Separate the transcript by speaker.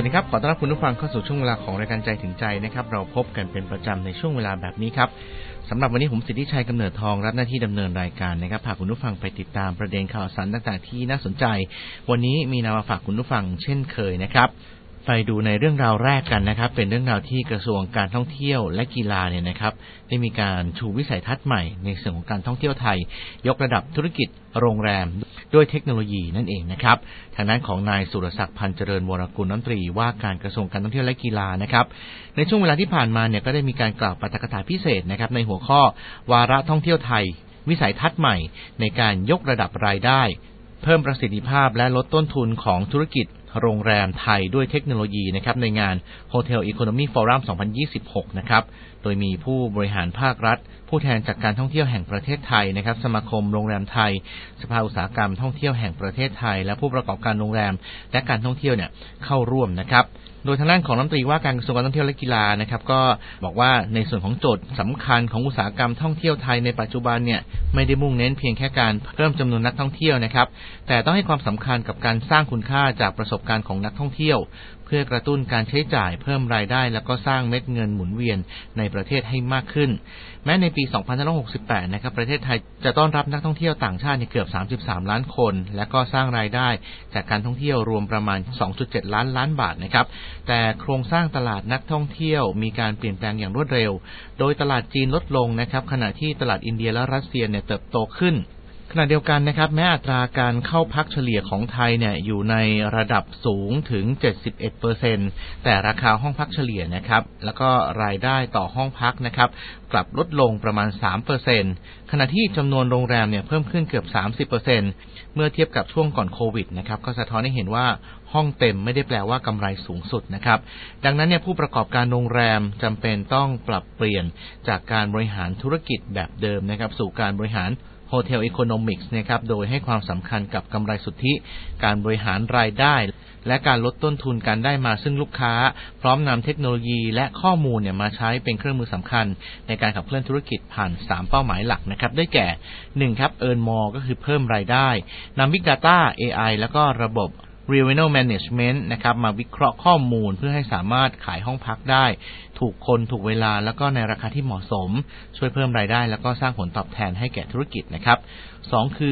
Speaker 1: วัสดีครับขอต้อนรับคุณผู้ฟังเข้าสู่ช่วงเวลาของรายการใจถึงใจนะครับเราพบกันเป็นประจำในช่วงเวลาแบบนี้ครับสำหรับวันนี้ผมสิทธิชัยกำเนิดทองรับหน้าที่ดำเนินรายการนะครับพาคุณผู้ฟังไปติดตามประเด็นข่าวสารต่างๆที่น่าสนใจวันนี้มีนำมาฝากคุณผู้ฟังเช่นเคยนะครับไปดูในเรื่องราวแรกกันนะครับเป็นเรื่องราวที่กระทรวงการท่องเที่ยวและกีฬาเนี่ยนะครับได้มีการชูวิสัยทัศน์ใหม่ในส่วนของการท่องเที่ยวไทยยกระดับธุรกิจโรงแรมด้วยเทคโนโลยีนั่นเองนะครับทางด้านของนายสุรศักดิ์พันธ์เจริญวรกุลรัฐมนตรีว่าการกระทรวงการท่องเที่ยวและกีฬานะครับในช่วงเวลาที่ผ่านมาเนี่ยก็ได้มีการกล่าวปาฐกถาพิเศษนะครับในหัวข้อวาระท่องเที่ยวไทยวิสัยทัศน์ใหม่ในการยกระดับรายได้เพิ่มประสิทธิภาพและลดต้นทุนของธุรกิจโรงแรมไทยด้วยเทคโนโลยีนะครับในงาน Hotel Economy Forum 2026 นะครับโดยมีผู้บริหารภาครัฐผู้แทนจากการท่องเที่ยวแห่งประเทศไทยนะครับสมาคมโรงแรมไทยสภาอุตสาหกรรมท่องเที่ยวแห่งประเทศไทยและผู้ประกอบการโรงแรมและการท่องเที่ยวเนี่ยเข้าร่วมนะครับโดยทางด้านของรัฐมนตรีว่าการกระทรวงการท่องเที่ยวและกีฬานะครับก็บอกว่าในส่วนของโจทย์สำคัญของอุตสาหกรรมท่องเที่ยวไทยในปัจจุบันเนี่ยไม่ได้มุ่งเน้นเพียงแค่การเพิ่มจำนวนนักท่องเที่ยวนะครับแต่ต้องให้ความสำคัญกับการสร้างคุณค่าจากประสบการณ์ของนักท่องเที่ยวเพื่อกระตุ้นการใช้จ่ายเพิ่มรายได้แล้วก็สร้างเม็ดเงินหมุนเวียนในประเทศให้มากขึ้นแม้ในปี 2568 นะครับประเทศไทยจะต้อนรับนักท่องเที่ยวต่างชาติเกือบ 33 ล้านคนและก็สร้างรายได้จากการท่องเที่ยวรวมประมาณ 2.7 ล้านบาทนะครับแต่โครงสร้างตลาดนักท่องเที่ยวมีการเปลี่ยนแปลงอย่างรวดเร็วโดยตลาดจีนลดลงนะครับขณะที่ตลาดอินเดียและรัสเซียเติบโตขึ้นขณะเดียวกันนะครับแม้อัตราการเข้าพักเฉลี่ยของไทยอยู่ในระดับสูงถึง 71% แต่ราคาห้องพักเฉลี่ยนะครับแล้วก็รายได้ต่อห้องพักนะครับกลับลดลงประมาณ 3% ขณะที่จำนวนโรงแรมเพิ่มขึ้นเกือบ 30% เมื่อเทียบกับช่วงก่อนโควิดนะครับก็สะท้อนให้เห็นว่าห้องเต็มไม่ได้แปลว่ากำไรสูงสุดนะครับดังนั้นผู้ประกอบการโรงแรมจำเป็นต้องปรับเปลี่ยนจากการบริหารธุรกิจแบบเดิมนะครับสู่การบริหารHotel Economics นะครับโดยให้ความสำคัญกับกำไรสุทธิการบริหารรายได้และการลดต้นทุนการได้มาซึ่งลูกค้าพร้อมนำเทคโนโลยีและข้อมูลมาใช้เป็นเครื่องมือสำคัญในการขับเคลื่อนธุรกิจผ่าน3เป้าหมายหลักนะครับได้แก่1ครับ Earn More ก็คือเพิ่มรายได้นำ Big Data AI แล้วก็ระบบ Revenue Management นะครับมาวิเคราะห์ข้อมูลเพื่อให้สามารถขายห้องพักได้ถูกคนถูกเวลาแล้วก็ในราคาที่เหมาะสมช่วยเพิ่มรายได้แล้วก็สร้างผลตอบแทนให้แก่ธุรกิจนะครับ2คือ